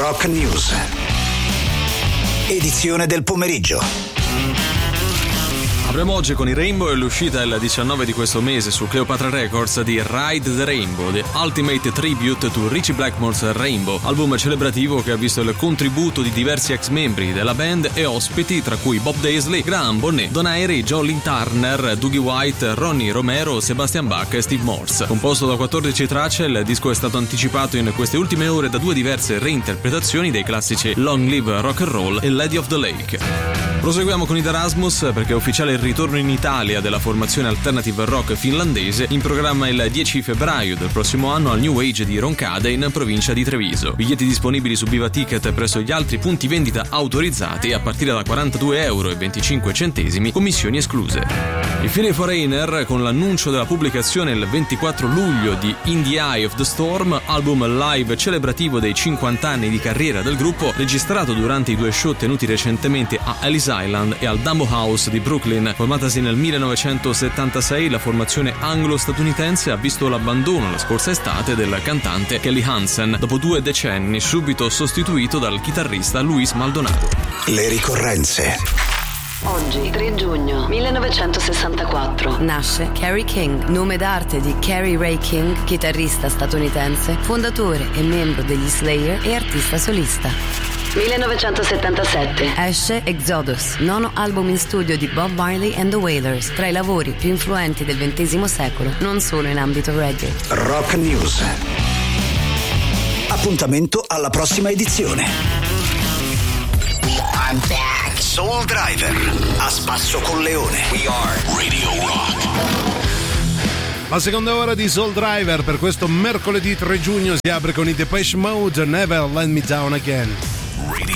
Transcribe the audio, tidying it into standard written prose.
Rock News. Edizione del pomeriggio. Apriamo oggi con i Rainbow e l'uscita il 19 di questo mese su Cleopatra Records di Ride the Rainbow, The Ultimate Tribute to Ritchie Blackmore's Rainbow, album celebrativo che ha visto il contributo di diversi ex membri della band e ospiti, tra cui Bob Daisley, Graham Bonnet, Don Airey, John Lynn Turner, Dougie White, Ronnie Romero, Sebastian Bach e Steve Morse. Composto da 14 tracce, il disco è stato anticipato in queste ultime ore da due diverse reinterpretazioni dei classici Long Live Rock and Roll e Lady of the Lake. Proseguiamo con i The Rasmus perché è ufficiale il ritorno in Italia della formazione alternative rock finlandese, in programma il 10 febbraio del prossimo anno al New Age di Roncade in provincia di Treviso. Biglietti disponibili su Viva Ticket presso gli altri punti vendita autorizzati a partire da €42,25, commissioni escluse. Infine Foreigner con l'annuncio della pubblicazione il 24 luglio di In the Eye of the Storm, album live celebrativo dei 50 anni di carriera del gruppo, registrato durante i due show tenuti recentemente a Ellis Island e al Dumbo House di Brooklyn. Formatasi nel 1976, la formazione anglo-statunitense ha visto l'abbandono la scorsa estate del cantante Kelly Hansen, dopo 2 decenni, subito sostituito dal chitarrista Luis Maldonado. Le ricorrenze. Oggi, 3 giugno 1964, nasce Carrie King, nome d'arte di Carrie Ray King, chitarrista statunitense, fondatore e membro degli Slayer e artista solista. 1977, esce Exodus, nono album in studio di Bob Marley and the Wailers, tra i lavori più influenti del XX secolo, non solo in ambito reggae. Rock News. Appuntamento alla prossima edizione. I'm back. Soul Driver, a spasso con Leone. We are Radio Rock. La seconda ora di Soul Driver per questo mercoledì 3 giugno si apre con i Depeche Mode, Never Let Me Down Again. Radio